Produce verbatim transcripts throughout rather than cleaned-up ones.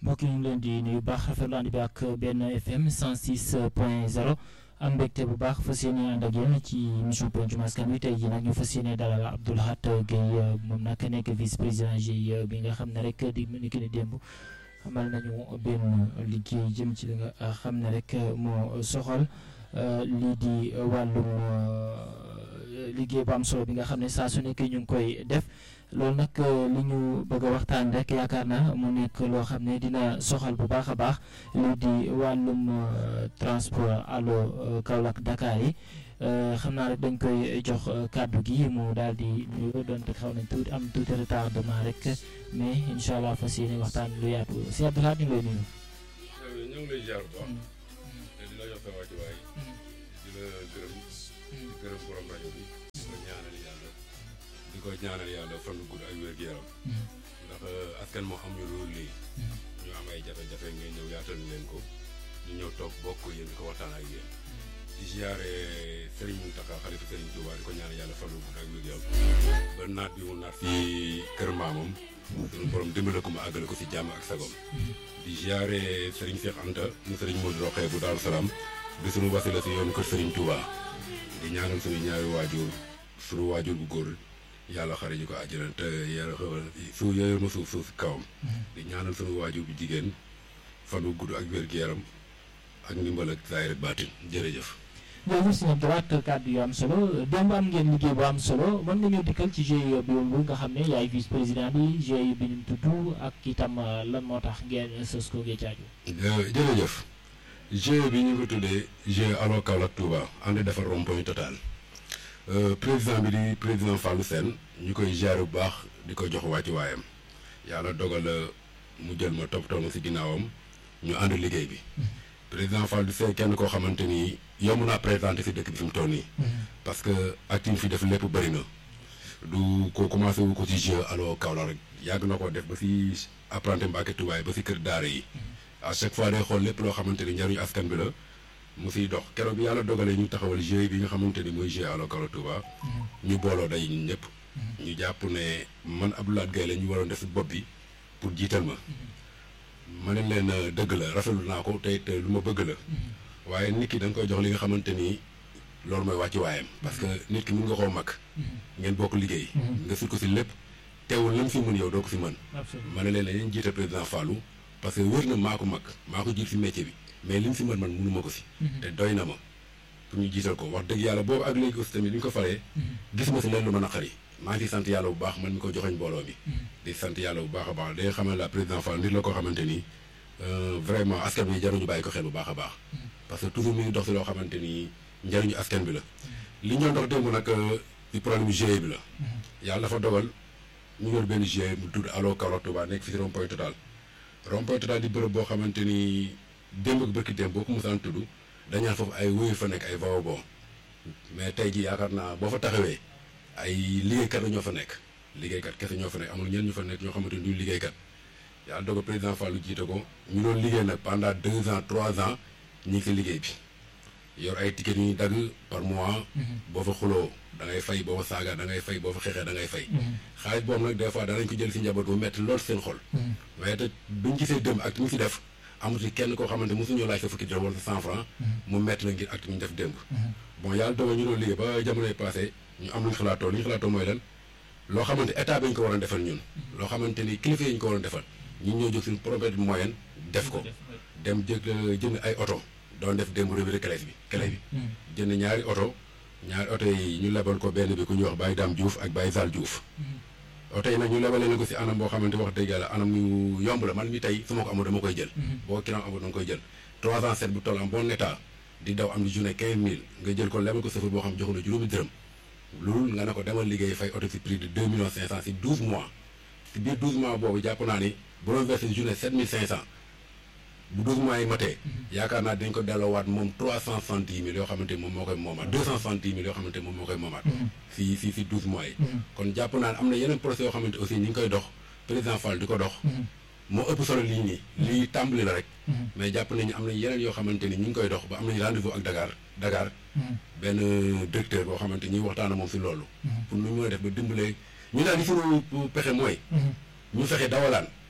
mbokk yi ñu ngi leen di nuyu baax rafetlu ànd bi ak benn F M cent six point zéro am mbégte bu baax fas yéene ànd ak yéen ci émission pencum askan wi tey jii nag ñu fas yéene dalal Abdou Lahad Guèye moom nag nekk vice président G I E bi nga xam ne rek di ni ki ne démb amal nañu benn liggéey jëm ci li nga xam ne rek moo soxal lii di wàllum liggéey bu am solo bi nga xam ne saa su nekk ñu ngi koy def. loolu nag li ñu bëgg a waxtaan rek yaakaar naa mu nekk loo xam ne dina soxal bu baax a baax lii di wàllum transport allo Kaolack Dakar yi xam naa rek dañ koy jox kàddu gi mu daal di nuyu donte xaw nañ tuuti am tuuti retardement rek mais incha allah fas yéene waxtaan lu yaatu si Abdou Lahad ñu ngi lay nuyu. ñoo ngi lay jaar bu baax te di la jox sa wàccuwaay di la gërëm di gërëm borom rajo bi di ko ñaanal yàlla di ko ñaanal yàlla fan gu gudd ak wér-gu-yaram ndax askan moo am ñu loolu lii ñu am ay jafe-jafe ngay ñëw yaatal leen ko ñu ñëw toog bokk yéen di ko waxtaan ak yéen di ziare Serigne Mountakha xalifa Serigne Touba di ko ñaanal yàlla fan gu gudd ak wér-gu-yaram ba naat bi mu naat fii kër maamam suñu borom dimbale ko ma àggale ko si jàmm ak sagom di ziare Serigne Cheikh Anta mu Serigne Modou Rokhaya bu Daaru Salaam di suñu wasila si yoonu kër Serigne Touba di ñaanal suñu ñaari waajur suñu waajur bu góor yàlla xare ji ko àjjana te yàlla xewal suuf yooyu ma suuf suuf kawam di ñaanal suñu waajur bu jigéen fan wu gudd ak wér-gu-yaram ak ndimbal ak zaahir ak baatin jërëjëf. jërëjëf sëñ Abdou Lahad kàddu yu am solo démb am ngeen liggéey bu am solo mën nga ñëw dikkal ci G I E bi nga xam ne yaay vice président bi G I E bi ñu tudd ak itam lan moo tax ngeen sos ko ngeen caaju. jërëjëf G I E bi ñu ko tuddee G I E allo Kaolack Touba ànd defar rond-point total. président bi di président Fallou Sène ñu koy ziar bu baax di ko jox wàccu waayam yàlla dogal mu jël ma toppatoo ma si ginnaawam ñu ànd liggéey bi président Fallou Sène kenn koo xamante ni yomb naa présenté si dëkk bi fi mu toll nii. parce que active fi def lépp bëri na du ko commencé wu ko si G I E allo Kaolack rek yàgg na ko def ba si apprenti Mbacke Touba ba si kër daara yi à chaque fois day xool lépp loo xamante ni njariñu askan bi la. mu siy dox keroog bi yàlla dogalee ñu taxawal G I E bi nga xamante ni mooy G I E allo Kaolack Touba ñu booloo day ñun ñëpp ñu jàpp ne man Abdou Lahad Guèye la ñu waroon def si bopp bi pour jiital ma ma ne leen dëgg la rafetlu naa ko te te lu ma bëgg la waaye nit ki da nga koy jox li nga xamante ni loolu mooy wàcci waayam parce que nit ki mun nga koo mag ngeen bokk liggéey nga sut ko si lépp teewul lan fi mun yow doo ko si mën ma ne leen la yéen jiital président Fallou parce que wér na maa ko mag maa ko jiit si métier bi mais li mu si mën man mënu ma ko si te doy na ma pour ñu jiital ko wax dëgg yàlla boobu ak léegi aussi tamit li ñu ko falee gis ma si leen lu ma naqari maa ngi si sant yàlla bu baax man mi ko joxoñ mbooloo mi di sant yàlla bu baax a baax day xamal la président Fall nit la koo xamante ni vraiment askan bi jaruñu bàyyi ko xel bu baax a baax parce que toujours mi ngi dox si loo xamante ni njariñu askan bi la li ñu dox démb nag ci problème G I E bi la yàlla dafa dogal ñu yor benn G I E mu tudd allo Kaolack Touba nekk fi si rond-point total rond-point total di bërëb boo xamante ni démb ak bërki démb boo ko mosaan tudd dañaan foofu ay wuyu fa nekk ay vawabon mais tey ji yaakaar naa boo fa taxawee ay liggéeykat la ñoo fa nekk liggéeykat kese ñoo fa nekk amul ñenn ñu fa nekk ñoo xamante ni du liggéeykat yàlla dogal président Fallou jiite ko ñu doon liggéey nag pendant deux ans trois ans ñi ngi si liggéey bi yor ay ticket yu ñuy dagg par mois boo fa xuloo da ngay fay boo fa saaga da ngay fay boo fa xeexee da ngay fay xaalis boobu nag des fois danañ ko jël si njaboot bu metti lool seen xol waaye te buñ gisee dëm ak ñu si def amul si kenn koo xamante mosuñu laaj sa fukki dërëm wala sa cent franc mu metti la ngir acte ñu def démb bon yàlla dogal ñu doon liggéey ba jamonoy passé ñu am lu ñu xalaatoo lu ñu xalaatoo mooy lan loo xamante état bi ñu ko waroon defal ñun loo xamante ni kilifa yi ñu ko waroon defal ñun ñoo jóg suñu problème moyen def ko dem jëg jënd ay oto doon def démb revue de presse bi clé bi jënd ñaari oto ñaari oto yi ñu lebal ko benn bi ku ñuy wax Baye Dame Diouf ak Baye Zal Diouf oto yi nag ñu lebalee na ko si anam boo xamante wax dëgg yàlla anam yu yomb la man mi tey su ma ko amul dama koy jël boo kiram amul dama koy jël trois ans sept bu toll am bon état di daw am di journée quinze mille nga jël ko lebal ko safar boo xam joxu na juróomi dërëm loolu nga ne ko demal liggéey fay oto si prix de deux millions cinq cent si douze mois si biir douze mois boobu jàpp naa ni bu doon versé journée sept mille cinq cent bu douze mois yi matee yaakaar naa dañ ko delloowaat moom trois cent soixante-dix mille yoo xamante moom moo koy moomaat deux cent soixante-dix mille yoo xamante moom moo koy moomaat si si si douze mois yi kon jàpp naa ne am na yeneen procès yoo xamante aussi ñi ngi koy dox président Fall di ko dox moo ëpp solo lii nii lii tàmbali la rek mais jàpp nañu am na yeneen yoo xamante ni ñu ngi koy dox ba am nañu rendez-vous ak Dakar Dakar benn directeur boo xamante ñuy waxtaan moom si loolu pour nu mën a def ba dimbalee ñu daal di suñu pexe mooy ñu fexe dawalaan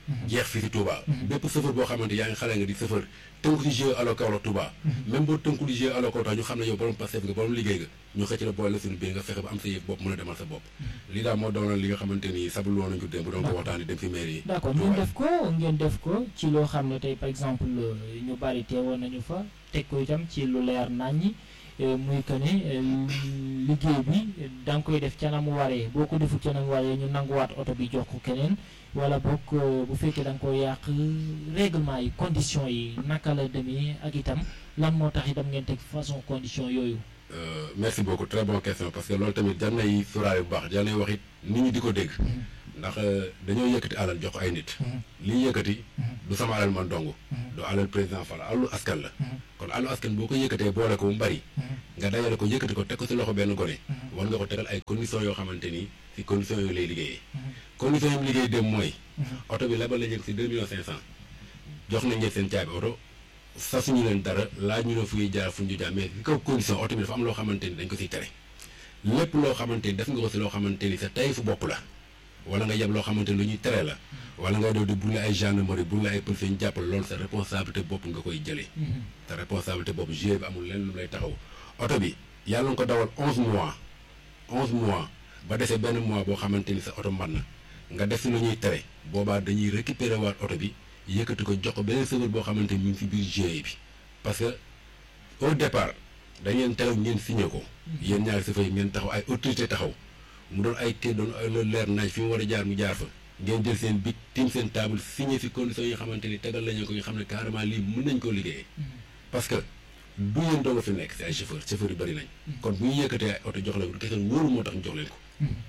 jeex fii si Touba. bépp chauffeur boo xamante yaa ngi xale nga di chauffeur tënku si G E alors Kaolack Touba. même boo tënku di G E alors Kaolack ñu xam ne yow borom Pastef nga borom liggéey nga ñu xëcc la boole la suñu biir nga fexe ba am sa yëf bopp mën a demal sa bopp. lii daal moo doonoon li nga xamante ni sabul woon nañu ko démb doon ko waxtaanee dem si mairie yi. d'accord ngeen def ko ngeen def ko ci loo xam ne tey par exemple ñu bari teewoon nañu fa teg ko itam ci lu leer naññi muy que ne liggéey bi da nga koy def ca na mu waree boo ko defut ca na mu waree ñu nanguwaat oto bi jox ko keneen wala boog bu fekkee da nga koy yàq règlement yi conditions yi naka la demee ak itam lan moo tax itam ngeen teg façon condition yooyu. merci beaucoup très bonne question parce que loolu tamit jar nay suraay bu baax jar nay wax it nit ñi di ko dégg. ndax dañoo yëkkati alal jox ay nit. li ñu yëkkati du sama alal man dong. du alal président Fall alalu askan la. kon alalu askan boo ko yëkkatee boole ko mu bari. nga dajale ko yëkkati ko teg ko si loxo benn gone. war nga ko tegal ay conditions yoo xamante ni si conditions yooyu lay liggéeyee. conditions yi mu liggéey dem mooy. oto bi lebal la njëkk si deux millions cinq cent. jox nañ leen seen caabi oto sasuñu leen dara laaj ñu ne fu ñuy jaar fu ñu jaar mais si kaw condition oto bi dafa am loo xamante ni dañ ko siy tere. lépp loo xamante ni def nga ko si loo xamante ni sa tey fu bopp la. wala nga yeb loo xamante ni lu ñuy tere la. wala ngay doon di buñ la ay gendarmerie buñ la ay police ñu jàppale loolu sa responsabilité bopp nga koy jëlee. sa responsabilité bopp G bi amul lenn lu lay taxaw. oto bi yàlla nga ko dawal onze mois onze mois ba desee benn mois boo xamante ni sa oto mën na nga def si lu ñuy tere boobaa dañuy récupérer waat oto bi yëkkati ko jox ko beneen chauffeur boo xamante ni mu ngi si biir G bi. parce que au départ dañ leen tere ngeen signé ko. yéen ñaari chauffeur yi ngeen taxaw ay autorité taxaw. mu doon ay kii doon loolu leer naaj fi mu war a jaar mu jaar fa ngeen jël seen bic tim seen table signé fi conditions yi xamante ni tegal lañu ko ñu xam ne carrément lii mën nañ koo liggéeyee. parce que du yéen doo nga fi nekk si ay chauffeur chauffeur yu bëri nañ. kon bu ñu yëkkatee ay oto jox leen ko kese wóoru moo tax ñu jox leen ko.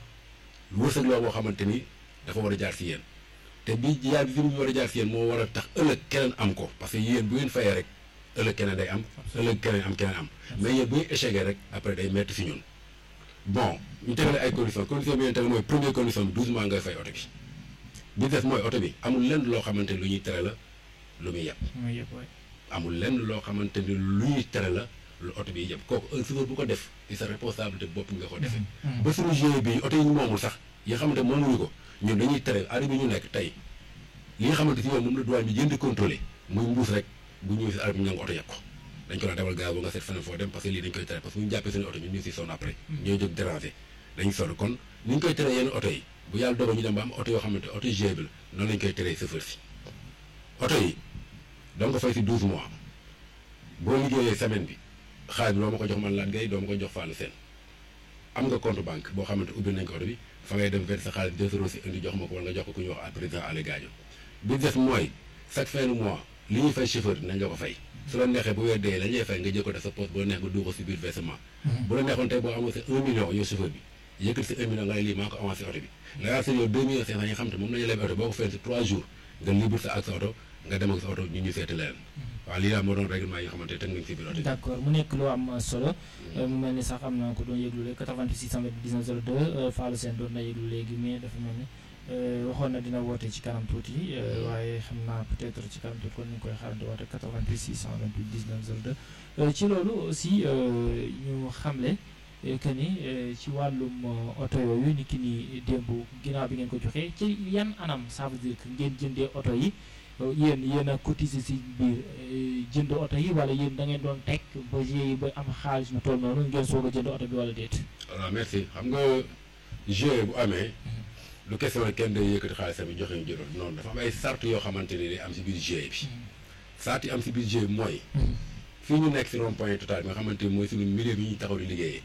wërsëg la boo xamante ni dafa war a jaar si yéen te bi jaar bi fi mu war a jaar si yéen moo war a tax ëllëg keneen am ko parce que yéen bu ngeen fayee rek ëllëg keneen day am ëllëg keneen am keneen am mais yéen bu ñu échecgee rek après day metti si ñun. bon ñu tegale ay conditions condition bi ngeen tegal mooy première condition bi douze mois ngay fay oto bi bi des mooy oto bi amul lenn loo xamante ni lu ñuy tere la lu muy yeb. amul lenn loo xamante ni lu ñuy tere la lu oto bi yeb kooku un chauffeur bu ko def ci sa responsabilité bopp nga ko defee. ba suñu G bi oto yi ñu moomul sax yi nga xamante moomuñu ko ñun dañuy tere arrêt bi ñu nekk tey li nga xamante si yoon moom la douane bi jënd di contrôler muy mbuus rek bu ñëwee si arrêt bi ñu ngi oto yeb ko. dañ ko la dawal gaaw ba nga seet feneen foo dem parce que lii dañ koy tere parce que bu ñu jàppee suñu oto ñun ñu si sonn après ñooy jóg déranger dañuy sonn kon ni ñu koy tere yenn oto yi bu yàlla dogal ñu dem ba am oto yoo xamante oto G bi la noonu lañ koy teree chauffeur si oto yi doo nga fay si douze mois boo liggéeyee semaine bi xaalis bi doo ma ko jox man laat gay doo ma ko jox Fallou Sène am nga compte banque boo xamante ubbi nañ ko oto bi fa ngay dem verser sa xaalis deux euros si indi jox ma ko wala nga jox ko ku ñuy wax président Allé Gadio bi def mooy chaque fin de mois li ñuy fay chauffeur nañ la ko fay su la neexee bu weer dee la ñuy fay nga jël ko def sa poste bu la neex nga dugal ko si biir versement. bu la neexoon tey boo amoon sa un million yow chauffeur bi yëkkati si un million nga ne lii maa ko avancé oto bi nga yaar sa yow deux millions cinq cent yi nga xam te moom la ñu leb oto boo ko fayal si trois jours nga libre sa ak sa oto nga dem ak sa oto ñu ñu seeti leneen. waaw lii daal moo doon règlement yi nga xamante ne teg nañ si biir oto bi. d'accord mu nekk lu am solo mu mel ni sax am na ko doon yëglu léegi quatre-vingt-huit six cent dix-neuf zéro deux Fallou Sène doon na yëglu léegi mais dafa mel ni waxoon na dina woote ci kanam tuuti waaye xam naa peut-être ci kanam tuuti kon ñu ngi koy xaarante woote quatre-vingt-huit six cent vingt-huit dix-neuf zéro deux ci loolu aussi ñu xamle que ni ci wàllum oto yooyu ni ki ni démb ginnaaw bi ngeen ko joxee ci yan anam ça veut dire que ngeen jëndee oto yi yéen yéen a cotiser si biir jënd oto yi wala yéen da ngeen doon teg ba yi ba am xaalis bu toll noonu ngeen soog a jënd oto bi wala déet. voilà merci xam nga G bu amee. lu question kenn day yëkkati xaalisam yi joxe ñu jëloon noonu dafa am ay sart yoo xamante ni day am si biir G bi sart yi am si biir G bi mooy fii ñu nekk si rond point total bi nga xamante ni mooy suñu milieu bi ñuy taxaw di liggéeyee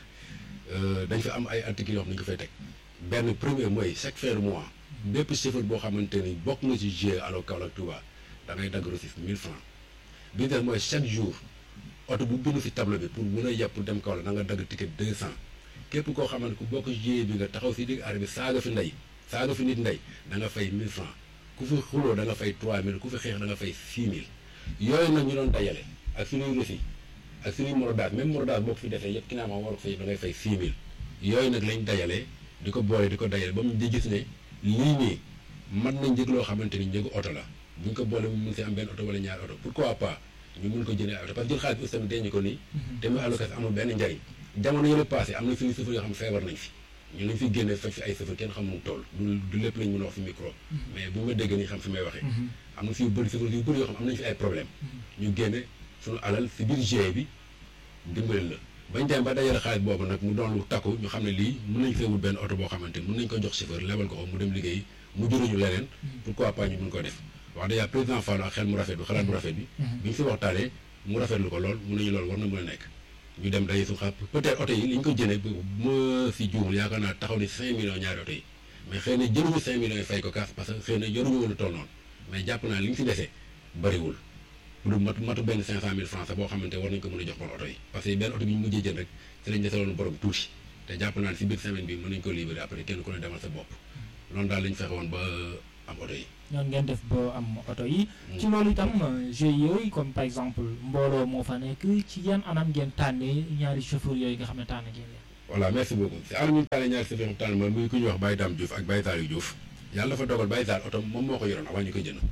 dañ fa am ay articles yoo xam ne ñu ko fay teg benn premier mooy chaque fin de mois bépp chauffeur boo xamante ni bokk nga ci G alors Kaolack Touba da ngay dagg reçu mille francs bi ñu def mooy chaque jour oto bu bindu si tableau bi pour mën a yàpp pour dem Kaolack da nga dagg ticket deux cent képp koo xamante ku bokk G bi nga taxaw si digg arrêt bi saaga fi ndey saaga fi nit ndey da nga fay mille francs ku fi xuloo da nga fay trois mille ku fi xeex da nga fay six mille yooyu nag ñu doon dajale ak suñuy reçu ak suñuy morodaas même morodaas boo ko fi defee yëpp ki naa ma war ko fa yëpp da ngay fay six mille yooyu nag lañ dajale di ko boole di ko dajale ba mu di gis ne lii nii mën na njëg loo xamante ni njëgu oto la buñ ko boole mu mun si am benn oto wala ñaari oto pourquoi pas ñu mun ko jëndee ay oto parce que jël xaalis bi aussi tamit denc ko nii te mu allocation amul benn njariñ jamono yële passé am na suñu chauffeur yoo xam feebar nañ fi ñu lañ fi génne fekk fi ay chauffeur kenn xamul tool du du lépp lañ mën a wax fi micro mais bu ma déggee ni xam fi may waxee am na fi yu bëri chauffeur yu bëri yoo xam am nañ fi ay problème ñu génne suñu alal si biir G I E bi dimbali la bañ dem ba dajale xaalis boobu nag mu doon lu takku ñu xam ne lii mën nañ fee wut benn oto boo xamante ni mën nañ ko jox chauffeur lebal ko ko mu dem liggéey mu juruñu leneen pourquoi pas ñu mën ko def wax dëgg président Fallou ak xel mu rafet bi xalaat mu rafet bi bi ñu si waxtaanee mu rafetlu ko lool mun nañu loolu war na mën a nekk ñu dem daje su xam peut-être oto yi li ñu ko jëndee bu ma si juumul yaakaar naa taxaw ni cinq millions ñaari oto yi mais xëy na jëluñu cinq millions yi fay ko kaas parce que xëy na yoruñu woon a toll noonu mais jàpp naa li ñu si dese bëriwul pour matu matu benn cinq cent mille francs sax boo xamante war nañu ko mën a jox kon oto yi parce que benn oto bi ñu mujjee jënd rek si lañ deseloon borom tuuti te jàpp naa ne si biir semaine bi mën nañu ko libéré après kenn ku ne demal sa bopp loolu daal lañ fexe woon ba am oto yi ñoon ngeen def ba am oto yi ci loolu itam G I E yooyu comme par exemple mbooloo moo fa nekk ci yan anam ngeen tànnee ñaari chauffeur yooyu nga xam ne tànn ngeen leen voilà merci beaucoup si anam ñu tànnee ñaari chauffeur tànn ma muy ku ñuy wax Baye Dame Diouf ak Baye Saliou Diouf yàlla dafa dogal Baye Sall oto moom moo ko yoroon avant ñu koy jënd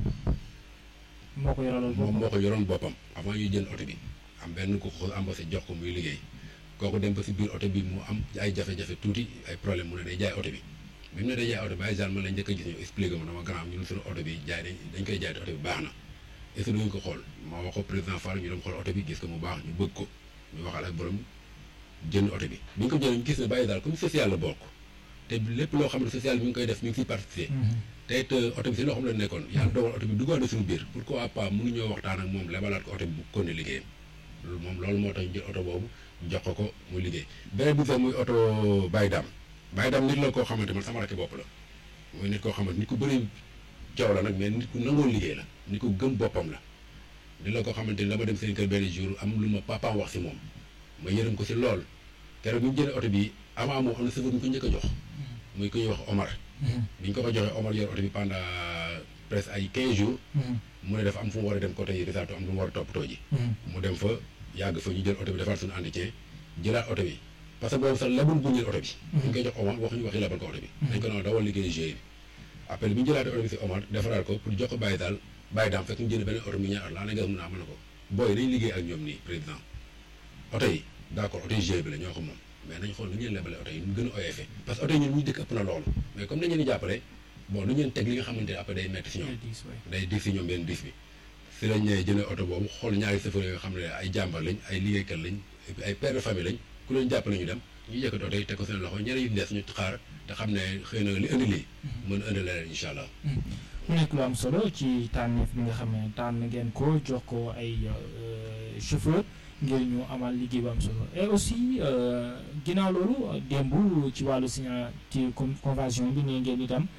moo ko yoroon moom moo ko yoroon boppam avant ñuy jënd oto bi am benn ku ko embauché jox ko muy liggéey kooku dem ba si biir oto bi mu am ay jafe-jafe tuuti ay problème mu ne day jaay oto bi bi mu ne day jaay oto bi ay gendarme lañ njëkk a gis ñu expliqué ma dama grand ñun suñu oto bi jaay dañ koy jaay te oto bi baax na est ce que duñu ko xool ma wax ko président Fall ñu dem xool oto bi gis ko mu baax ñu bëgg ko ñu waxal ak borom jënd oto bi bi ñu ko jëlee ñu gis ne bàyyi daal comme social la bokk te lépp loo xam ne social bi mi ngi koy def mi ngi siy participer te it oto bi si loo xam ne nekkoon yàlla dogal oto bi duggaat na suñu biir pourquoi pas mënuñoo waxtaan ak moom lebalaat ko oto bi bu kon ne liggéeyam loolu moom loolu moo tax ñu jël oto boobu jox ko ko muy liggéey beneen bi sax muy oto Baye Dame Baye Dame nit la koo xamante man sama rakki bopp la muy nit koo xamante nit ku bëri coow la nag mais nit ku nangoo liggéey la nit ku gëm boppam la nit la koo xamante ni dama dem seen kër benn jour am lu ma papaam wax si moom ma yërëm ko si lool keroog bi ñu jëlee oto bi avant moom am na chauffeur ñu ko njëkk a jox muy ku ñuy wax Omar bi ñu ko ko joxee Omar yor oto bi pendant presque ay quinze jours mu ne dafa am fu mu war a dem côté yi résalto am lu mu war a toppatoo ji mu dem fa yàgg fa ñu jël oto bi defaat suñu entretien jëlaat oto bi parce que boobu sax lebul bu ñu jël oto bi dañ koy jox Omar waxuñu waxi lebal ko oto bi dañ ko noonu dawal liggéey G I E bi après bi ñu jëlaatee oto bi si Omar defaraat ko pour jox ko Baye daal Baye Dame fekk ñu jënd beneen oto bi ñaar laa ne nga mun naa mën na ko booy nañ liggéey ak ñoom nii président oto yi d' accord oto yi G I E bi la ñoo ko moom mais nañ xool nu ñu leen lebale oto yi ñu gën a oyofee parce que oto yi ñun ñu dëkk ëpp na loolu mais comme dañ leen di jàppale bon lu ñu leen teg li nga xamante ne après day metti si ñoom day diis si ñoom benn diis bi si lañ ñëwee jëndee oto boobu xool ñaari chauffeur yoo xam ne ay jàmbar lañ ay liggéeykat lañ ay père de famille lañ ku leen jàppale ñu dem ñu yëkkati oto yi teg ko seen loxo ñeneen yu des ñu xaar te xam ne xëy na li indi lii mën a indi leneen incha allah. mu nekk lu am solo ci tànneef bi nga xam ne tànn ngeen ko jox ko ay chauffeur ngir ñu amal liggéey bu am solo et aussi ginnaaw loolu démb ci wàllu signature convention bi ne ngeen itam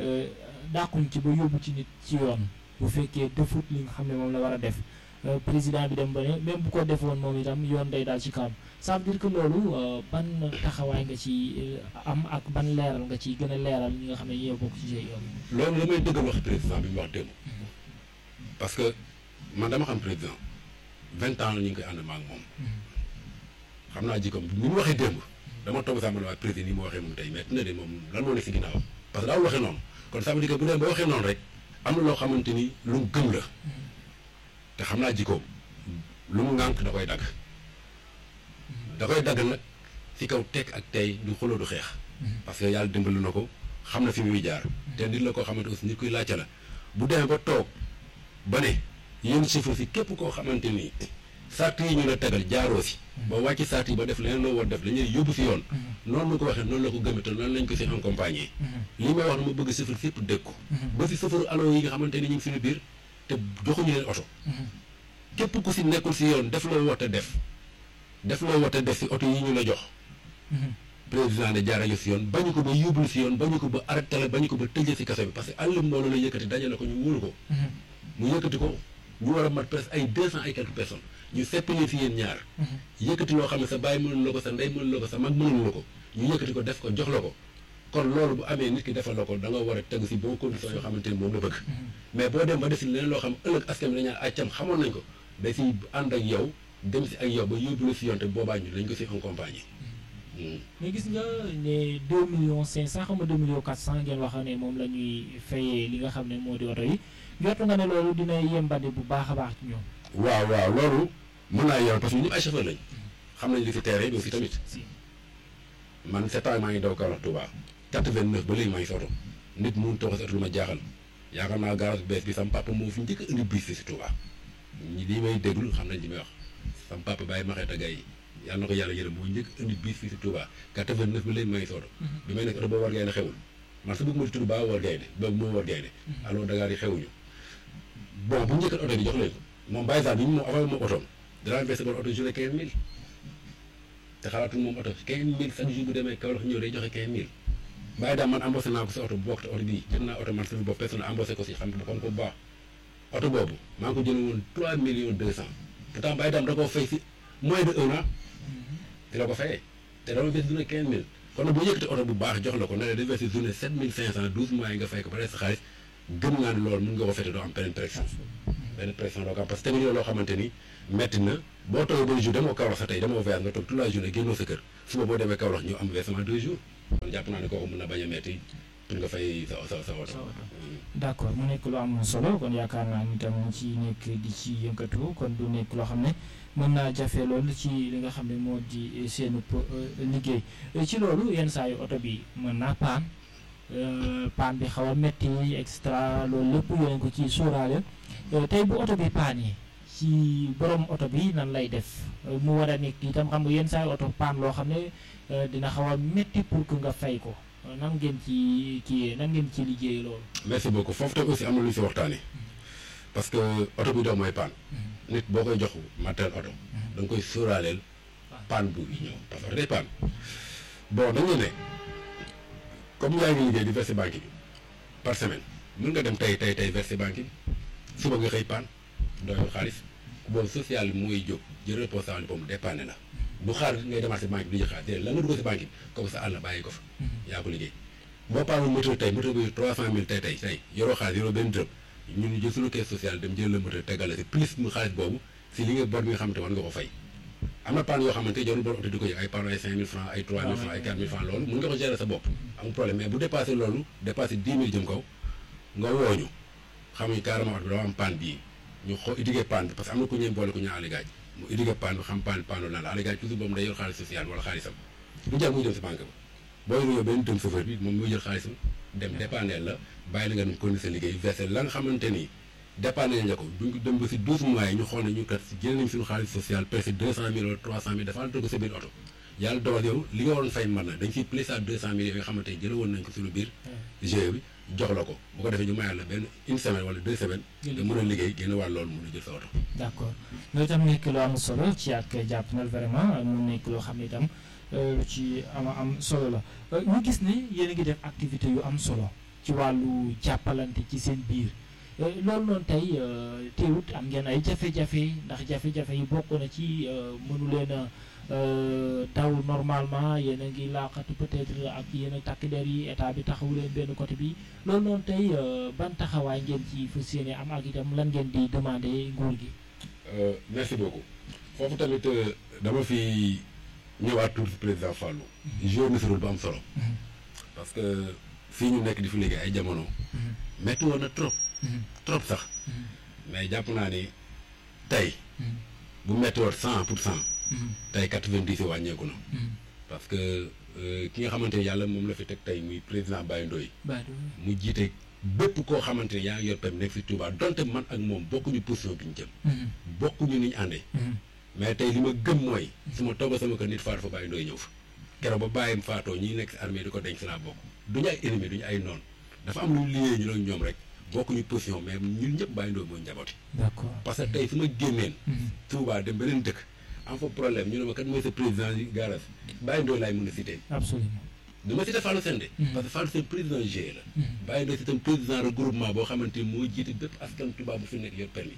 dàquñ ci ba yóbbu ci nit ci yoon bu fekkee defut li nga xam ne moom la war a def président bi dem ba ne même bu ko defoon moom itam yoon day daal ci kawam ça veut dire que loolu ban taxawaay nga ci am ak ban leeral nga ci gën a leeral ñi nga xam ne yow bokk ci G I E. loolu la may dëggal wax président bi mu wax démb parce que man dama xam président vingt ans la ñu ngi koy ànd ma ak moom xam naa jikkoom ni mu waxee démb dama toog sax man waa président ni mu waxee moom tey mais dina de moom lan moo nekk si ginnaaw parce que daawul waxee noonu kon ça veut dire que bu dee ba waxee noonu rek am na loo xamante ni lu mu gëm la te xam naa jikkoom lu mu ŋànk da koy dagg da koy dagg nag si kaw tekk ak tey du xuloo du xeex parce que yàlla dimbali na ko xam na fi muy jaar te nit la koo xamante aussi nit kuy laajte la bu demee ba toog ba ne yéen chauffeur si képp koo xamante ni sart yi ñu la tegal jaaroo si ba wàcc sart yi ba def leneen loo war def dañuy yóbbu si yoon noonu mu ko waxee noonu la ko gëmee te noonu lañ ko si accompagner li may wax na ma bëgg chauffeur si yëpp dégg ko ba si chauffeur alo yi nga xamante ni ñu ngi suñu biir te joxuñu leen oto képp ku si nekkul si yoon def loo wote def def loo wote def si oto yi ñu la jox président de jaarale si yoon bañu ko ba yóbbul si yoon bañu ko ba arrêté la bañu ko ba tëjee si kaso bi parce que àllum mbooloo la yëkkati dajale ko ñu wóolu ko mu yëkkati ko ñu war a mat presque ay deux cent et quelques personnes ñu seppali si yéen ñaar yëkkati loo xam ne sa bàyyi mënul la ko sa ndey mënul la ko sa mag mënul la ko ñu yëkkati ko def ko jox la ko kon loolu bu amee nit ki defal la ko da nga war a tegu si bon condition yoo xamante ni moom la bëgg mais boo dem ba def si leneen loo xam ëllëg askan bi dañaan accam xamoon nañ ko day si ànd ak yow dem si ak yow ba yóbbu la si yoon te boobaa ñu lañ ko si accompagner mais gis nga ne deux millions cinq cent xam nga deux millions quatre cent ngeen wax ne moom la ñuy fayee li nga xam ne moo di oto yi jot nga ne loolu dina yembandi bu baax a baax ci ñoom. waaw waaw loolu mën naa yoon parce que ñëpp ay chauffeur lañ xam nañ li fi terrain bi aussi tamit man sept ans maa ngi daw Kaolack Touba quatre-vingt-neuf ba léegi maa ngi si oto nit mun toog si oto lu ma jaaxal yaakaar naa garage bees bi sama papa moo fi njëkk a indi bis si Touba ñi lii may déglu xam nañ li may wax sama papa bàyyi ma xeeta gay yàlla na ko yàlla yërëm moo njëkk a indi bis fii si Touba quatre-vingt-neuf ba léegi maa ngi si oto bi may nekk oto boobu war gaynde xewul man sa bëgg ma di tudd baa war gaynde ba moo war gaynde alors Dakar yi xewuñu bon bu njëkkat oto bi jox leen ko moom Baye Sall bi ñu moom avant moom otoom danaa versé bon oto journée quinze mille te xalaatul moom oto quinze mille chaque jour bu demee Kaolack ñëw day joxe quinze mille Baye daal man embauché naa ko si oto bu bokk te oto bii jël naa oto man sama bopp personne embauché ko si xam xam ko bu baax oto boobu maa ngi ko jëlee woon trois millions deux cent pourtant Baye daam da koo fay si moins de un an te la ko fayee te dama versé journée quinze mille kon nag bu yëkkati oto bu baax jox la ko ne la di versé journée sept mille cinq cent douze mois yi nga fay ko ba des sa xaalis gëm naa ne loolu mun nga ko fete doo am benn pression benn pression doo ko am parce que tamit loo xamante ni metti na boo toogee benn jour demoo Kaolack sa tey demoo voyage nga toog toute la journée génnoo sa kër suba boo demee Kaolack ñu am versement deux jours kon jàpp naa ne kooku mun na bañ a metti pour nga fay sa sa sa oto. d'accord mu nekk lu am solo kon yaakaar naa ni tam ci nekk di ci yëngatu kon du nekk loo xam ne mën naa jafe loolu ci li nga xam ne moo di seen liggéey ci loolu yenn saa yu oto bi mën naa paan paan bi xaw a metti extra loolu lépp yéen ko ci sóoraale tey bu oto bi paan yi ci borom oto bi nan lay def mu war a nekk itam xam nga yenn saa yu oto paan loo xam ne dina xaw a metti pour que nga fay ko nan ngeen ci kii nan ngeen ci liggéey loolu. merci beaucoup foofu tam aussi am na lu ñu si waxtaanee parce que oto bi doom mooy paan nit boo koy jox matériel oto da nga koy sóoraaleel paan bu ñëw parce que oto day paan bon dañu ne comme yaa ngi liggéey di verser banque bi par semaine mën nga dem tey tey tey verser banque bi suba nga xëy paan doyul xaalis bon social bi mooy jóg jël responsable boobu dépanné la bu xaar ngay demaat si banque bi di xaar déedéet la nga dugg si banque bi comme ça àll bàyyi ko fa yaa ko liggéey boo paanoon moteur tey moteur bi trois cent mille tey tey tey yoroo xaalis yoroo benn dërëm ñun ñu jël suñu caisse sociale dem jël la moteur tegal la si plus mu xaalis boobu si li nga bor bi nga xamante war nga ko fay am na paan yoo xamante jarul bor oto di ko yëg ay paan ay cinq mille francs ay trois mille francs ay quatre mille francs loolu mun nga ko gérer sa bopp amul problème mais bu dépassé loolu dépassé dix mille jëm kaw nga wooñu xamuñ carrément oto bi dama am paan bii ñu xoo idigee paan bi parce que am na ku ñuy boole ku ñu aligaaj mu idigee paan bi xam paan paan loolu naan la aligaaj toujours boobu day yor xaalis social wala xaalisam du jar muy dem si banque ba boo yoroo benn dëm chauffeur bi moom muy jël xaalisam dem dépanneel la bàyyi la nga dem continuer sa liggéey versé la nga xamante ni dépanneel la ko duñ dem ba si douze mois yi ñu xool ne ñu kat jël nañ suñu xaalis social presque deux cent mille wala trois cent mille dafa ko sa biir oto yàlla dogal yow li nga waroon fay mën na dañ siy plus à deux cent mille yi nga xamante ni jële woon nañ ko suñu biir G E bi jox la ko bu ko defee ñu mayal la benn une semaine wala deux semaines nga mën a liggéey génn wàll loolu mën a jël sa oto d'accord loolu itam nekk lu am solo ci ak jàppandal vraiment mu nekk loo xam ne itam lu ci am am solo la ñu gis ne yéen a ngi def activité yu am solo ci wàllu jàppalante ci seen biir loolu noonu tey teewut am ngeen ay jafe-jafe ndax jafe-jafe yi bokk na ci mënu leen a daw normalement yéen a ngi laaxatu peut-être ak yéen a takk der yi état bi taxawu leen benn côté bi loolu noonu tey ban taxawaay ngeen ci fas yéene am ak itam lan ngeen di demander nguur gi. merci beaucoup foofu tamit dama fi ñëwaat tuuti président Fallou. joué na si rôle bu am solo. parce que fii ñu nekk di fi liggéey ay jamono. métti woon na trop. trop sax. mais jàpp naa ni tey. bu métti woon cent pour cent. tey quatre-vingt-dix yi wàññeeku na. parce que ki nga xamante ne yàlla moom la fi teg tey muy président Baye Ndoye. mu jiite bépp koo xamante ne yaa ngi yor permis nekk si Touba donte man ak moom bokkuñu position bi ñu jëm. bokkuñu ni ñu àndee. mais tey li ma gëm mooy. su ma toog sama kër nit faatu fa Baye Ndoye ñëw fa. keroog ba bàyyim faatoo ñi nekk si armée di ko denc si laa bokk duñu ay ennemi duñu ay noon dafa am lu liggéey ñu la ñoom rek bokkuñu position mais ñun ñëpp Baye Ndoye mooy njabooti. d'accord parce que tey su ma génneen. Touba dem beneen dëkk. am fa problème ñu ne ma kat mooy sa président yi garas Baye Ndoye laay mën a cité. absolument du ma cité Fallou Sène de. parce que Fallou Sène président G la. Baye Ndoye c'est un président regroupement boo xamante ni moo jiite bépp askan Touba bu fi nekk yor permis.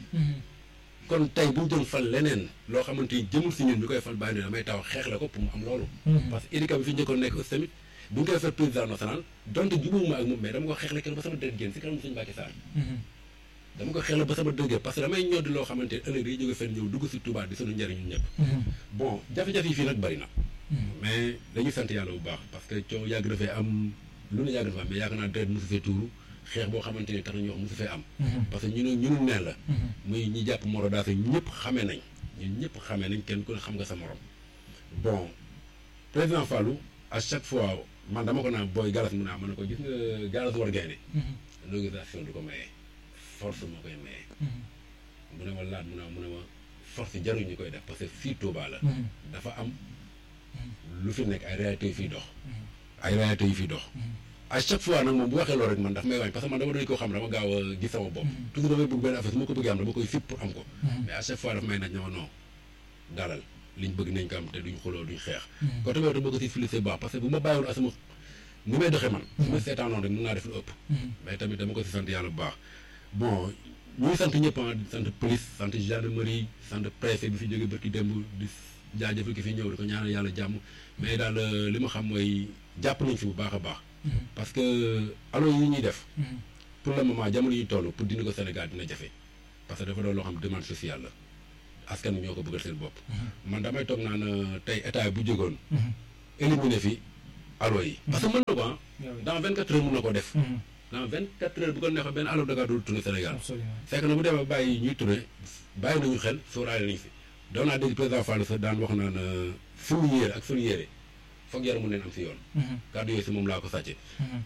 kon tey bu ñu doon fal leneen loo xamante ni jëmul si ñun ñu koy fal Baye Ndoye damay taw xeex la ko pour mu am loolu. parce que éducat bi fi njëkkoon nekk aussi tamit bu ñu koy fal président national donte jubóowuma ak moom mais dama ko xeex la keroog ba sama deret génn si kanam suñu Mbacké Sarr. dama ko xel ba sama dëgg parce que damay ñoddi loo xamante ne ëllëg day jóge fenn ñëw dugg si Touba di sunu njëriñ ñun ñëpp. bon jafe-jafe yi fii nag bari na. mais dañuy sant yàlla bu baax parce que coow yàgg dafay am lu ne yàgg dafa am mais yaakaar naa deret mosu fee tuuru xeex boo xamante ni tax na ñu wax mosu fee am. parce que ñun ñunu neen la. muy ñi jàpp moro daal ñëpp xamee nañ ñun ñëpp xamee nañ kenn ku ne xam nga sa morom. bon président Fallou à chaque fois man dama ko naan booy galas mu naa mën na ko gis nga galas war gaynde négociation du ko maye force moo koy maye mu ne ma laat mu ne mu ne ma force jaruñ ñu koy def parce que fii Touba la dafa am lu fi nekk ay réalités yu fiy dox ay réalités yu fiy dox à chaque fois nag moom bu waxee loolu rek man daf may wàññi parce que man dama doon koo xam dama gaaw a gis sama bopp toujours damay bëgg benn affaire su ma ko bëggee am dama koy fipp pour am ko mais à chaque fois daf may naj na ma non dalal liñ bëgg nañ ko am te duñ xuloo duñ xeex côté boobu dama ko si félicité bu baax parce que bu ma bàyyiwoon asama ni may doxee man su ma seetaanoon rek mën naa def lu ëpp mais tamit dama ko si sant yàlla bu baax bon ñuy sant ñëpp di sant police sant gendarmerie sant préfet bi fi jóge bërki démb di jaajëfal ki fi ñëw di ko ñaanal yàlla jàmm mais daal li ma xam mooy jàpp nañ fi bu baax a baax parce que alo yi ñuy def pour le moment jamono yi toll pour dindi ko Sénégal dina jafe parce que dafa doon loo xam demande sociale la askan wi ñoo ko bëggal seen bopp man damay toog naan tey état bu jógoon éliminer fi alo yi parce que mën na ko dans vingt quatre heures mën na ko def dans vingt quatre heures bu ko neexee benn alo Dakar du tourné Sénégal fekk na bu demee bàyyi ñuy tourné bàyyi nañu xel sóoraale nañu fi doon naa dégg président Fallou sax daan wax naan fi mu yéere ak sunu yéere foog yar mu neen am si yoon kàddu yooyu si moom laa ko sàcce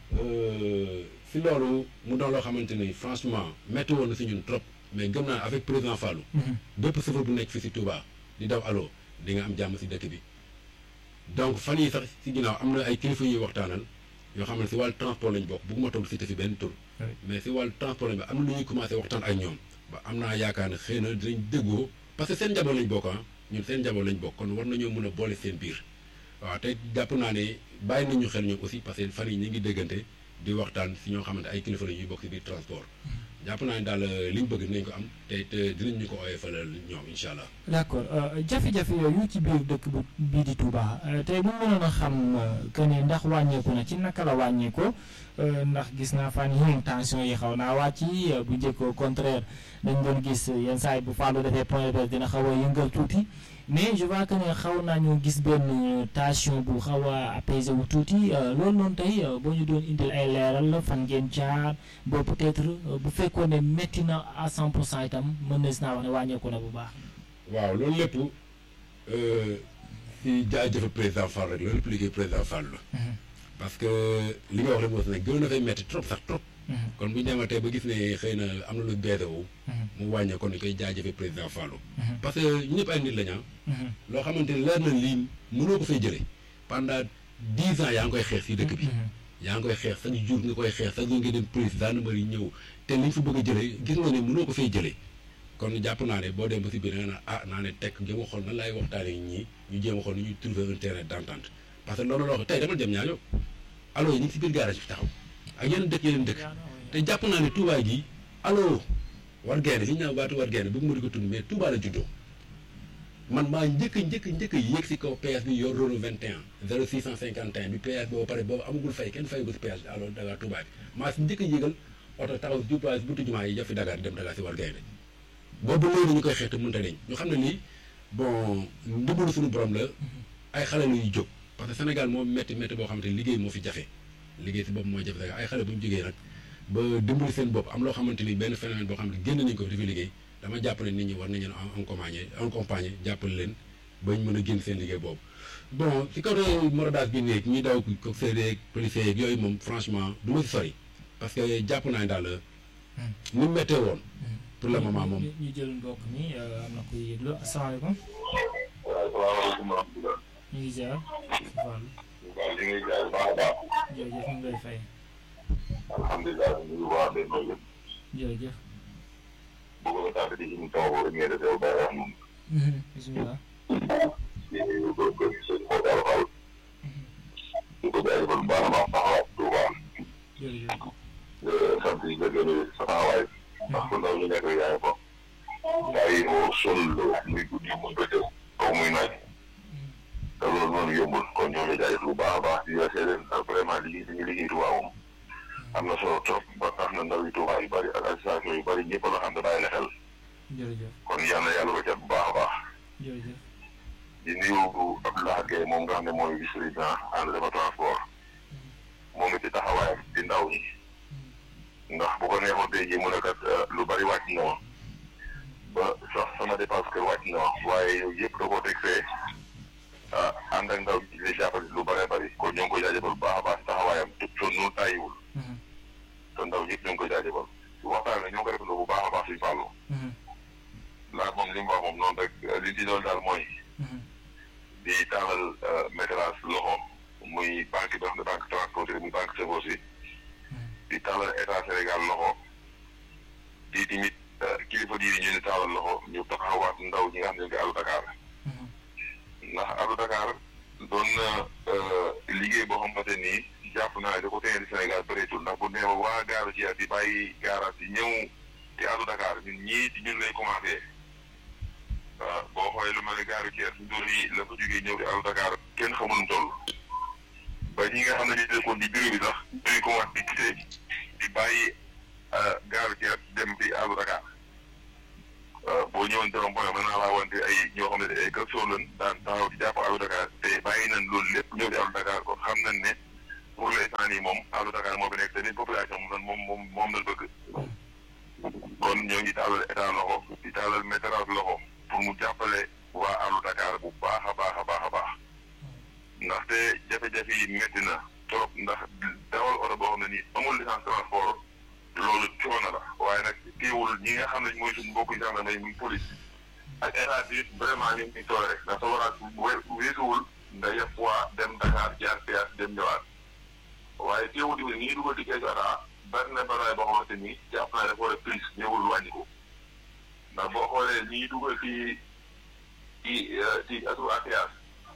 si loolu mu doon loo xamante ni franchement métti woon na si ñun trop mais gëm naa avec président Fallou bépp chauffeur bu nekk fii si Touba di daw alo di nga am jàmm si dëkk bi donc fan yi sax si ginnaaw am na ay kilifa ñuy waxtaanal yoo xam ne si wàllu transport lañ bokk bugguma toog si te fi benn tur mais si wàllu transport lañ bokk am na lu ñuy commencé waxtaan ak ñoom ba am naa yaakaar ne xëy na dinañ déggoo parce que seen njaboot lañ bokk ah ñun seen njaboot lañ bokk kon war nañoo mën a boole seen biir waaw te jàpp naa ne bàyyi nañu xel ñoom aussi parce que fan yi ñu ngi déggante di waxtaan si ñoo xamante ay kilifa la ñuy bokk si biir transport jàpp naa ne daal li ñu bëgg dinañ ko am te te dinañ ñu ko ooyee falal ñoom incha allah. d' accord jafe-jafe yooyu ci biir dëkk bu bii di Touba tey bu mënoon a xam que ne ndax wàññeeku na ci naka la wàññeekoo ndax gis naa fan yii tension yi xaw naa wàcc bu njëkk au contraire dañ doon gis yenn saa yi bu Fallou defee point de presse dina xaw a yëngal tuuti mais je vois que ne xaw nañu gis benn tension bu xaw a apaisé wu tuuti loolu noonu tey boo ñu doon indil ay leeral fan ngeen jaar ba peut-être bu fekkoon ne métti na à cent pour cent itam mën na si naa wax ne wàññeeku na bu baax. waaw loolu lépp si jaajëfal président Fall rek loolu lépp liggéey président Fall la. parce que li nga wax rek moo si nekk gën na fay métti trop sax trop. kon bu ñu dematee ba gis ne xëy na am na lu beese wu. mu wàññee kon ni koy jaajëfee président Fallou. parce que ñu ñëpp ay nit la ñu loo xamante ni leer na lii mënoo ko fay jëlee pendant dix ans yaa ngi koy xeex si dëkk bi. yaa ngi koy xeex chaque jour nga koy xeex chaque jour nga dem police gendarmerie ñëw te li ñu fi bëgg a jëlee gis nga ne mënoo ko fay jëlee kon jàpp naa ne boo dem ba si biir da nga naan ah naa ne teg jéem a xool nan laay waxtaanee ñii ñu jéem a xool nu ñuy trouver un terrain d'entente parce que loolu loo xam tey dama dem ñaaño allo yi ñu ngi si biir garage bi taxaw ak yeneen dëkk yeneen dëkk te jàpp naa ne Touba gi allo war gaynde fi ñu naan waatu war gaynde bëgg ma di ko tudd mais Touba la juddoo man maa njëkk a njëkk a njëkk a yéeg si kaw P S bi yor Renault vingt et un zéro six cent cinquante et un bi P S boobu pare boobu amagul fay kenn fay ko si P S alors Dakar Touba bi maa si njëkk a yéegal oto taxaw si jubluwaay si buntu jumaa yi jafi Dakar dem Dakar si war gaynde boobu léegi ñu koy xeex te mënta deñ ñu xam ne lii bon ndimbalu suñu borom la ay xale la ñuy jóg parce que Sénégal moo métti métti boo xamante liggéey moo fi jafe liggéey si bopp mooy jafe ay xale bu ñu jógee nag ba dimbali seen bopp am loo xamante ni benn phénomène boo xam ne génn nañu ko di fi liggéey dama jàpp ne nit ñi war nañu leen accompagner accompagner jàppale leen bañ mën a génn seen liggéey boobu bon si côté morodaas bi néeg ñuy daw ko séeréer policiers yeeg yooyu moom franchement du ma si sori parce que jàpp naa ne daal ni mu méttee woon pour le moment moom. ñu jël mbokk mi am na kuy yëglu asalaamaaleykum. waaw salaamaaleykum wa rahmatulah. ñu ngi ziar. waaw ñu ngi ziar bu baax a baax. jërëjëf ñu ngi lay fay. alhamdulilah ñu ngi waa benn yëpp. jërëjëf. bëgg nga tàbbi di émission boobu ngeen di teew ba wax moom. bisimilah. di nuyu ko ko sëñ Modou Fall. di ko jaajëfal bu baax a baax taxawaat Touba. jërëjëf. sant yi nga gën a sa taxawaay. ndax ku ndaw ñu nekk yaay ko. gars yi moo sol muy guddi muy bëccëg kaw muy naaj. te loolu noonu yombul kon ñoo ngi jaajëfal bu baax a baax di la seedeel vraiment liggéey dañuy liggéey Touba moom. am na solo trop ba tax na ndaw yi Touba yu bëri ak association yu bëri ñëpp la xam ne bàyyi na xel. jërëjëf. kon yal na yàlla ko cat bu baax a baax. jërëjëf. di nuyu Abdoulaye Gueye moom nga xam ne mooy vice président ànd dafa transport. moom it ci taxawaayam di ndaw ñi. ndax bu ko neexoon tey jii mu ne kat lu bari wàcc na ma. ba sax sama dépense kër wàcc na ma waaye yow yëpp da koo teg fee. ah ànd ak ndaw ji di jàppale lu bëree bëri kon ñoo ngi koy jaajëfal bu baax a baax taxawaayam te sonn tàyyiwul. te ndaw ñëpp ñoo ngi koy jaajëfal waxtaan bi ñoo ngi koy rafetlu bu baax a baax suñu fàllu. ndax moom li mu wax moom noonu rek li ci doon daal mooy. di taalal météo loxoom muy banque bi nga xam ne banque transporteur muy banque Sefos yi. di taalal état Sénégal loxo di tamit kilifa diine ñu ne taalal loxo ñu taxawaat ndaw ñi nga xam ne ñu ngi àllu Dakar. ndax àllu Dakar doon na liggéey boo xamante ni jàpp naa ne da ko teel Sénégal bëreetul ndax bu nee ba waa gaaru ci di bàyyi gaaraat di ñëw ci àllu Dakar ñun ñii ci ñun lay commencé. waaw boo xoolee lu mel ne gaaru Thiès ndoor yi la ko jógee ñëw di àllu Dakar kenn xamul nu toll ba ñi nga xam ne ñu nekkoon di bureau bi sax ñuy commencé di gisee di bàyyi gaaru Thiès dem di àllu Dakar boo ñëwoon teroon point mën naa laa wante ay ñoo xam ne ay kër soo leen daan taxaw di jàpp àllu Dakar te bàyyi nañ loolu lépp ñëw di àllu Dakar kon xam nañ ne pour l'instant nii moom àllu Dakar moo fi nekk te nit population moom moom moom moom lañ bëgg kon ñoo ngi taalal état loxo di taalal météo loxo pour mu jàppale waa àllu Dakar bu baax a baax a baax a baax ndaxte jafe-jafe yi métti na trop ndax dawal oto boo xam ne nii amul licence transport loolu coono la waaye nag teewul ñi nga xam ne mooy suñu mbokku gendarmerie muy police ak état bi vraiment ñu ngi toole rek ndax sa waraat weesuwul nga yëpp waa dem Dakar jaar péage dem ñëwaat waaye teewul di ñi dugal di kees ata bari na baraay boo xamante ni jàpp naa dafa war a plus ñëwul wàññi ko ndax boo xoolee ñi dugal ci ci ci asuru à péage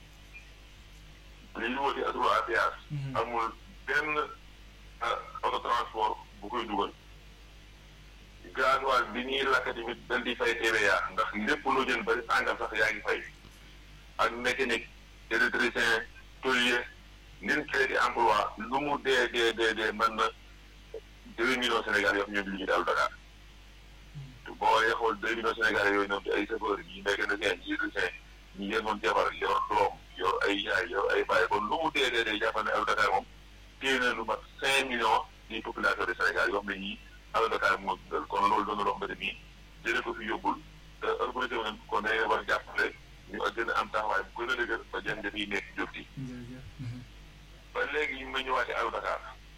li ñu dugal ci asuru à péage amul benn auto transport bu koy dugal gasoil bi ñuy lakk tamit dañ di fay T V A ndax lépp loo jël bari sàngam sax yaa ngi fay ak mécanique électricien tôlier nin crédit emploi lu mu dee dee dee dee mën na deux millions Sénégal yoo xam ñoo di liggéey daal Dakar boo dee xool deux millions Sénégal yooyu ñoom ci ay chauffeur ñi mécanicien ñi électricien ñi yéen jabar yor doom yor ay yaay yor ay bàyyi kon lu mu dee dee dee jàppal ne àllu Dakar moom téye na lu mat cinq millions di population de Sénégal yoo xam ne ñii àllu Dakar moo dundal kon loolu doon na loo xamante ni jëlee ko fi yóbbul te organisé wu nañ kon dañuy war a jàppale ñu gën a am taxawaay bu gën a dëgër ba jafe-jafe yi nekk jóg ci. ba léegi ñu ngi ñëwaatee àllu Dakar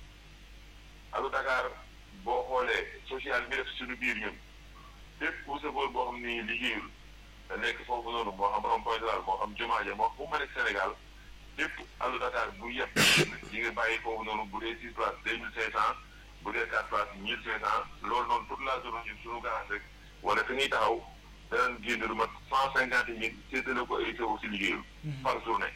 àllu Dakar boo xoolee social bi def suñu biir ñun bépp bu sëboor boo xam ni liggéeyul da nekk foofu noonu moo xam rond-point laal moo xam jumaa ja moo xam fu ma nekk Sénégal bépp àllu Dakar bu yëpp di nga bàyyi foofu noonu bu dee six places deux mille cinq cent bu dee quatre places mille cinq cent loolu noonu toute la journée ñun suñu garage rek wala fi ñuy taxaw danañ génn lu mat cent cinquante mille séddale ko ay sëboor si liggéeyul par journée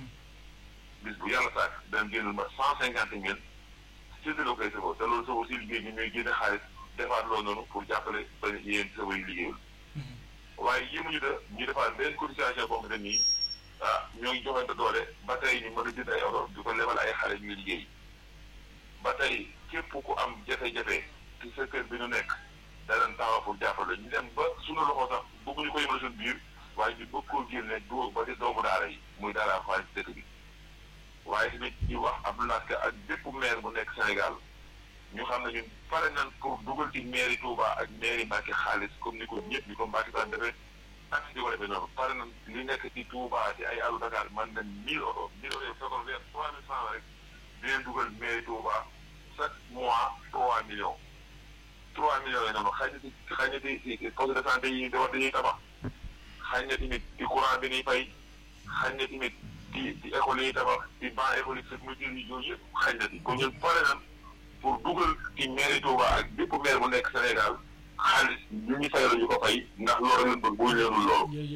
bis bu yàlla sàkk danañ génn lu mat cent cinquante mille séddale ko ay sëboor te loolu sëboor si liggéey ñi ñooy génne xaalis defaat loolu noonu pour jàppale ba yéen sëboor yi liggéeyul waaye yéemuñu da ñu defaat benn cotisation boo xam ne nii ah ñoo ngi joxante doole ba tey ñu mën a jënd ay oto di ko lebal ay xale ñuy liggéey ba tey képp ku am jafe-jafe ci secteur bi ñu nekk danañ taxaw pour jàppale ñu dem ba suñu loxo sax bëgguñu ko yëmal suñu biir waaye ñu bëgg koo génne dóor ba ci doomu daara yi muy daara xaalis dëkk bi waaye tamit di wax Abdoulaye Ka ak bépp maire bu nekk Sénégal ñu xam ne ñun pare nañ pour dugal ci mairie Touba ak mairie Mbacké xaalis comme ni ko ñëpp ni ko Mbacké daan defee ak di ko defee noonu pare nañ li nekk ci Touba ci ay àllu Dakar man nañ mille euros mille euros fekkoon weer trois mille francs rek di leen dugal mairie Touba chaque mois trois millions trois millions yi noonu xëy na ci xëy na ci poste de santé yi war dañuy tabax xëy na tamit ci courant bi ñuy fay xëy na tamit ci ci école yi tabax ci banc école yi sécurité yi yooyu yëpp xëy na ci kon ñun pare nañ pour dugal ci mairie Touba ak bépp maire bu nekk Sénégal xaalis ñu ñu fay la ñu ko fay ndax loolu lañ bëgg boo ñëwul loolu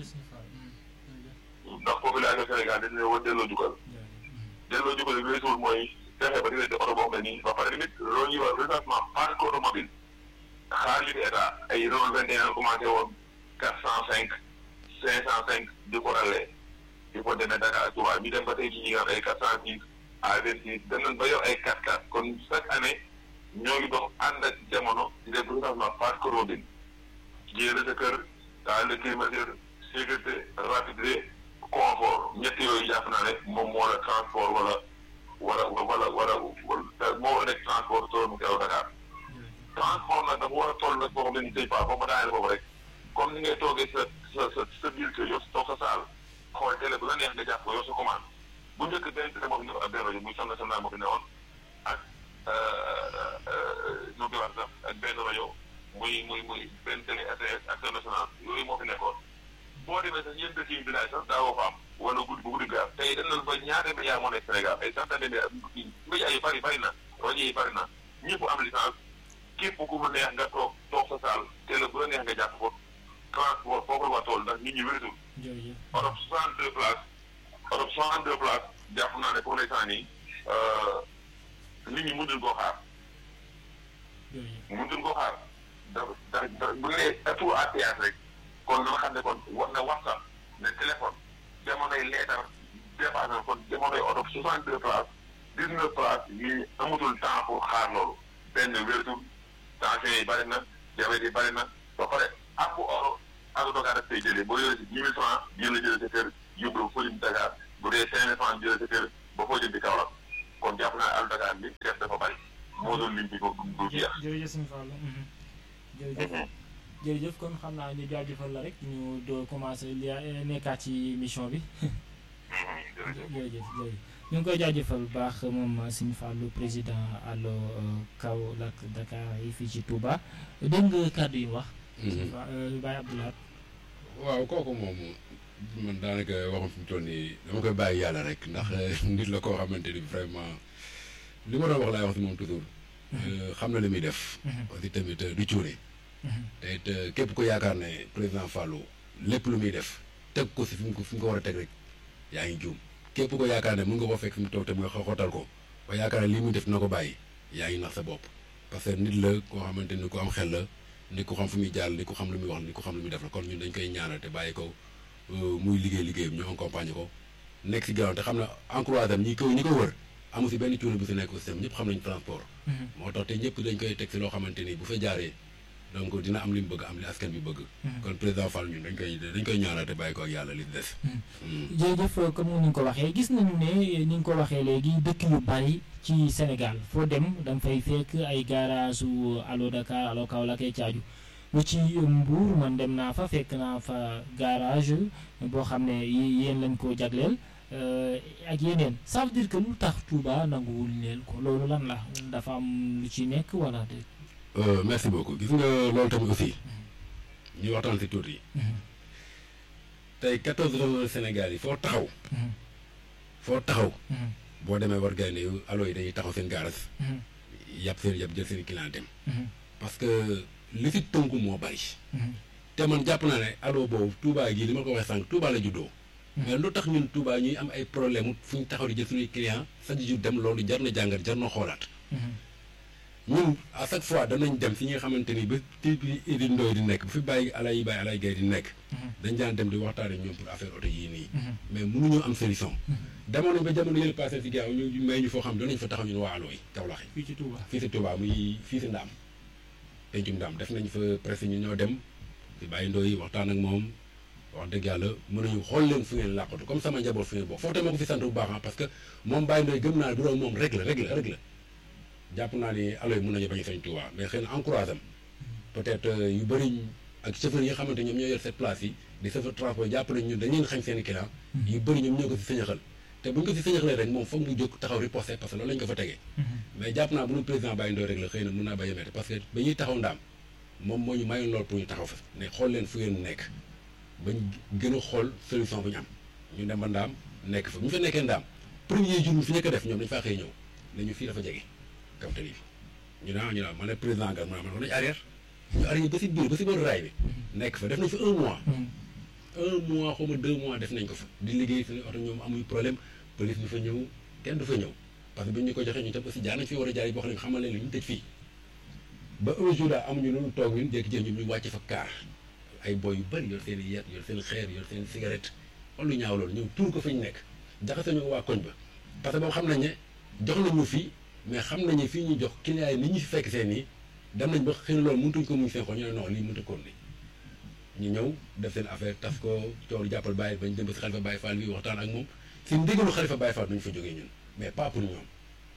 ndax population Sénégal dañ leen war delloo jukkal delloo jukkal bi weesuwul mooy fexe ba di leen di oto boo xam ne nii ba pare tamit loolu ñuy wax recensement parc automobile xaar li état ay Renault vingt et un commencé woon quatre cent cinq cinq cent cinq di ko ràllee di ko demee Dakar Touba ñu dem ba tey jii ñu ngi am ay quatre cent six à vingt-six danañ ba yor ay quatre quatre kon chaque année ñoo ngi dox ànd ak jamono di def recensement parc automobile jëlee sa kër daal le climatiseur sécurité rapidité confort ñett yooyu jàpp naa ne moom moo la transport wala wala wala wala moo war a nekk transport soo mu teew Dakar transport nag dafa war a toll nag boo xam ne ni tey pas ba ma daaneel boobu rek comme ni ngay toogee sa sa sa sa biir kër yow toog sa saal xool télé bu la neex nga jàpp ko yow sa commande bu njëkk benn télé moo fi nekkoon ak benn rajo muy Sam National moo fi newoon ak nu koy wax sax ak benn rajo muy muy muy benn télé R T S ak Sam National yooyu moo fi nekkoon boo demee sax ñeent dëkk yi bilaay sax daawoo fa am wala guddi bu guddi gaar tey dem nañ ba ñaata média moo nekk Sénégal ay centaine de média yi bari bari na rajo yi bari na ñëpp am licence képp ku mu neex nga toog toog sa saal télé bu la neex nga jàpp ko transport foofu la waa tool ndax nit ñi wéretul Europe soixante deux places Europe soixante deux places jàpp naa ne pour l'instant nii nit ñi mënuñ koo xaar mënuñ koo xaar da da da bu nee tout à péage rek kon dama xam ne kon war na WhatsApp ne téléphone jamonoy leetar dépassé na kon jamonoy Europe soixante deux places dix neuf places yi amatul temps pour xaar loolu benn wéretul tension yi bëri na diabète yi bëri na ba pare ak bu oro ak dogaa daf koy jëlee boo yoree si dix mille francs jël la jëlee sa kër yóbbu la fële Dakar bu dee cinq mille francs jëlee sa kër ba foo jëm di Kaolack kon jàpp naa al Dakar bi def dafa bëri moo doon lim bi ko du jeex. jërëjëf sëñ Fallou jërëjëf jërëjëf kon xam naa ñu jaajëfal la rek ñu doo commencé li nekkaat ci émission bi jërëjëf jërëjëf ñu ngi koy jaajëfal bu baax moom sëñ Fallou président Allo Kaolack Dakar yi fii ci Touba dégg nga kàddu yi wax. Baye Abdou Lahad. waaw kooku moom man daanaka waxum fi mu toll nii dama koy bàyyi yàlla rek ndax nit la koo xamante ni vraiment li ma doon wax laay wax si moom toujours. xam na li muy def. aussi tamit du cuune. te it képp ko yaakaar ne président Fallou lépp lu muy def teg ko si fi mu ko fi mu ko war a teg rek yaa ngi juum. képp ko yaakaar ne mën nga ko fekk fi mu toog te mu nga xootal ko ba yaakaar ne lii muy def na ko bàyyi yaa ngi nax sa bopp parce que nit la koo xamante ni ku am xel la nit ku xam fu muy jaar nit ku xam lu muy wax nit ku xam lu muy def la kon ñun dañ koy ñaanal te bàyyi ko muy liggéey liggéeyam ñu accompagner ko nekk si gannaaw te xam na encouragé am ñi ko ñi ko wër amu si benn cuune bu si nekk au système ñëpp xam nañu transport. moo tax te ñëpp dañ koy teg si loo xamante ni bu fa jaaree donc dina am li mu bëgg am li askan bi bëgg. kon président Fall ñun dañ koy dañ koy ñaanal te bàyyi ko ak yàlla li des. jërëjëf comme ni nga ko waxee gis nañu ne ni nga ko waxee léegi dëkk yu bari ci Sénégal foo dem da nga fay fekk ay garage su Allo Dakar Allo Kaolack ay caaju lu ci Mbour man dem naa fa fekk naa fa garage boo xam ne yéen lañ ko jagleel ak yeneen ça veut dire que lu tax Touba nanguwul leen ko loolu lan la dafa am lu ci nekk wala de. merci beaucoup gis nga loolu tamit aussi ñu waxtaan si tuuti tey quatorze régions Sénégal yi foo taxaw foo taxaw boo demee war ngay ne Allo yi dañuy taxaw seen gaaras yàpp seen yàpp jël seen client dem parce que li fi tënku moo bari te man jàpp naa ne Allo boobu Touba gii li ma ko waxee sànq Touba la juddoo mais lu tax ñun Touba ñuy am ay problème fu ñu taxaw di jël suñuy client chaque jour dem loolu jar na jàngat jar na xoolaat ñun à chaque fois danañ dem fi ñi nga xamante ni ba ti bi Idi Ndoye di nekk bu fi bàyyi alay bàyyi alay gay di nekk dañ daan dem di waxtaane ñoom pour affaire oto yii nii mais mënuñoo am solution demoon nañ ba jamono yële passé si gaaw ñu may ñu foo xam danañ fa taxaw ñun waa Allo yi Kaolack yi fii ci Touba fii si Touba muy fii si Ndaam pencum Ndaam def nañ fa presque ñu ñoo dem di bàyyi Ndoye waxtaan ak moom wax dëgg yàlla mën nañu xool leen fu ngeen làqatu comme sama njaboot fu ngeen bokk foofu tamit ma ko fi sant bu baax parce que moom bàyyi Ndoye gëm naa bu doon moom rek la rek la rek la jàpp naa ni Allo yi mën nañu bañ a sañ Touba mais xëy na encouragé am peut-être yu bëri ak chauffeur yi nga xamante ñoom ñoo yor cette place yi di chauffeur transport jàpp nañ ñun dañ leen xañ seen i client yu bëri ñoom ñoo ko si sëñaxal te bu ñu ko si sëñaxalee rek moom foog mu jóg taxaw riposté parce que loolu lañ ko fa tegee mais jàpp naa bu ñu président Baye Ndoye rek la xëy na mën naa bañ a métti parce que ba ñuy taxaw Ndaam moom moo ñu mayoon loolu pour ñu taxaw fa ne xool leen fu ngeen nekk bañ gën a xool solution bu ñu am ñu dem ba Ndaam nekk fa bu ñu fa nekkee Ndaam premier jour bi fi njëkk a def ñoom dañu faa xëy ñëw ne ñu fii dafa jege kaw tali bi ñu ne ñu ne ma ne président Gar ma ne ma nañu arrière ñu arrière ba si biir ba si biir raay bi nekk fa def nañ fa un mois un mois xaw ma deux mois def nañ ko fa di liggéey suñu oto ñoom amuy problème police du fa ñëw kenn du fa ñëw parce que bi ñu ko joxee ñu tam aussi jaar nañ fi war a jaar yi boo xam ne xamal leen li ñu tëj fii ba un jour daal amuñu loolu toog ñun jékki-jékki ñun ñu wàcc fa kaar ay boy yu bëri yor seen i yet yor seen xeer yor seen cigarette wala lu ñaaw loolu ñëw tuur ko fa ñu nekk jaxase ñu waa koñ ba parce que boobu xam nañ ne jox nañ ñu fii mais xam nañu fii ñu jox client yi ni ñu fi fekk seen nii dem nañ ba xëy na loolu mëntuñ ko muñ seen xol ñu ne non lii mënut a kon ñu ñëw def seen affaire tas ko coow lu jàppal bàyyi bañ dem ba si Xalifa Baye Fall bi waxtaan ak moom si ndigalu Xalifa Baye Fall nañu fa jógee ñun mais pas pour ñoom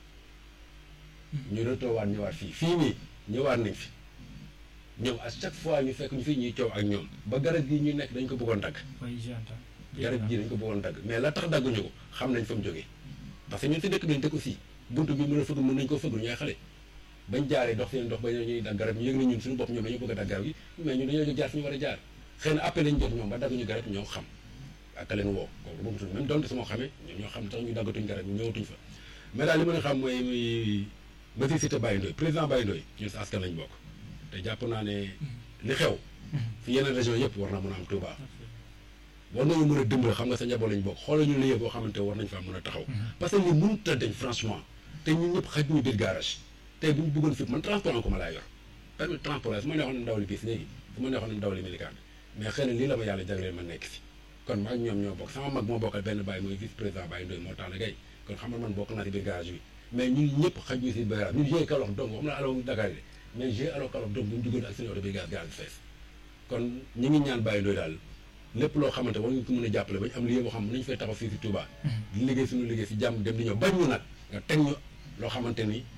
ñu retoowaat ñëwaat fii fii nii ñëwaat nañ fi ñoom à chaque fois ñu fekk ñu fii ñuy coow ak ñoom ba garab gi ñu nekk dañ ko bëggoon dagg garab ji dañ ko bëggoon dagg mais la tax dagguñu ko xam nañ fa mu jógee parce que ñun si dëkk bi lañ dëkk aussi buntu bi mën a fëgg mën nañ koo fëgg ñooy xale bañ jaaree dox seen dox ba ñuy dagg garab ñu yëg na ñun suñu bopp ñoom dañoo bëgg a dagg garab yi mais ñun dañoo jóg jaar fi ñu war a jaar xëy na appel lañ jot ñoom ba dagguñu garab ñoo xam ak leen woo kooku bëggatuñ même donte sama xamee ñoom ñoo xam tax ñu daggatuñ garab yi ñëwatuñ fa mais daal li mën a xam mooy muy Basir Cité Baye Ndoye président Baye Ndoye ñun si askan lañ bokk te jàpp naa ne li xew fi yeneen région yëpp war na mën a am Touba war nañu mën a dimbal xam nga sa njaboot lañ bokk xoolal ñu liggéey boo xamante war nañ fa mën a taxaw parce que li mënut a dañ franchement te ñun ñëpp xaj ñu biir garage tey bu ñu bëggoon fi man transport en commun laa yor permis de transport su ma neexoon ne ndawali bis léegi su ma neexoon ne ndawali médical bi mais xëy na lii la ma yàlla jagleel ma nekk si kon mag ñoom ñoo bokk sama mag moo bokkal benn Baye mooy vice président Baye Ndoye moo tax la gay kon xam nga man bokk naa si biir garage bi mais ñun ñëpp xaj ñu si biir garage ñun jiyee Kaolack donc xam naa alo Dakar de mais jiyee alo Kaolack donc bu ñu duggoon ak seen oto biir garage garage fees kon ñi ngi ñaan Baye Ndoye daal lépp loo xamante war nga ko mën a jàppale ba ñu am liggéey boo xam ne nañu fay taxaw fii si Touba di liggéey suñu liggéey si jàmm dem di ñëw bañ ñu nag nga teg ñu loo xamante ni